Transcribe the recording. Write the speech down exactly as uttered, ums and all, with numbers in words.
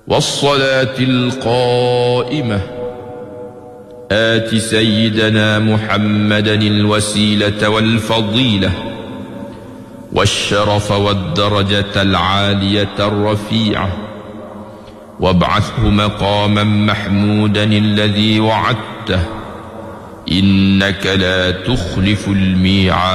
والصلاة القائمة آت سيدنا محمدا الوسيلة والفضيلة والشرف والدرجة العالية الرفيعة، وابعثه مقاما محمودا الذي وعدته، إنك لا تخلف الميعاد.